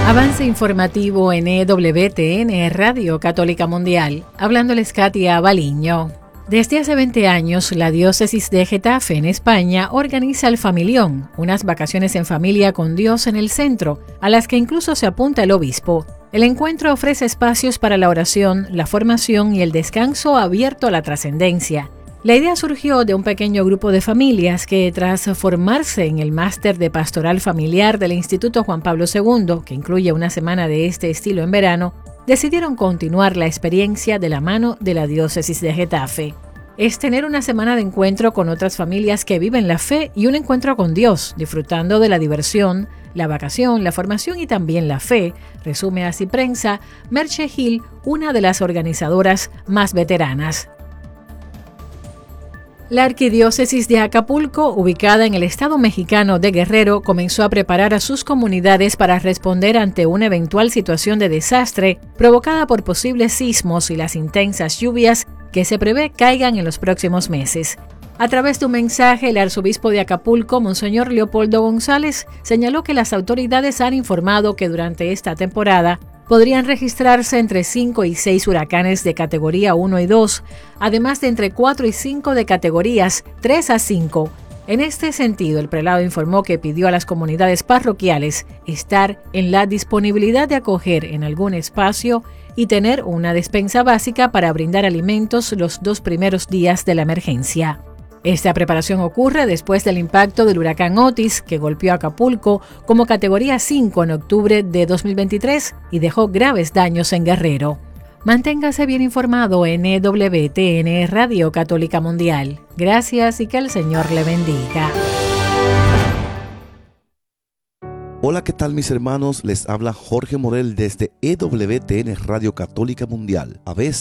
Avance informativo en EWTN, Radio Católica Mundial. Hablándoles Katia Baliño. Desde hace 20 años, la diócesis de Getafe, en España, organiza el Familión, unas vacaciones en familia con Dios en el centro, a las que incluso se apunta el obispo. El encuentro ofrece espacios para la oración, la formación y el descanso abierto a la trascendencia. La idea surgió de un pequeño grupo de familias que, tras formarse en el máster de pastoral familiar del Instituto Juan Pablo II, que incluye una semana de este estilo en verano, decidieron continuar la experiencia de la mano de la diócesis de Getafe. Es tener una semana de encuentro con otras familias que viven la fe y un encuentro con Dios, disfrutando de la diversión, la vacación, la formación y también la fe, resume así Prensa Merche Gil, una de las organizadoras más veteranas. La Arquidiócesis de Acapulco, ubicada en el estado mexicano de Guerrero, comenzó a preparar a sus comunidades para responder ante una eventual situación de desastre provocada por posibles sismos y las intensas lluvias que se prevé caigan en los próximos meses. A través de un mensaje, el arzobispo de Acapulco, Monseñor Leopoldo González, señaló que las autoridades han informado que durante esta temporada podrían registrarse entre 5 y 6 huracanes de categoría 1 y 2, además de entre 4 y 5 de categorías 3 a 5. En este sentido, el prelado informó que pidió a las comunidades parroquiales estar en la disponibilidad de acoger en algún espacio y tener una despensa básica para brindar alimentos los 2 primeros días de la emergencia. Esta preparación ocurre después del impacto del huracán Otis, que golpeó Acapulco como categoría 5 en octubre de 2023 y dejó graves daños en Guerrero. Manténgase bien informado en EWTN, Radio Católica Mundial. Gracias y que el Señor le bendiga. Hola, ¿qué tal mis hermanos? Les habla Jorge Morel desde EWTN Radio Católica Mundial. A veces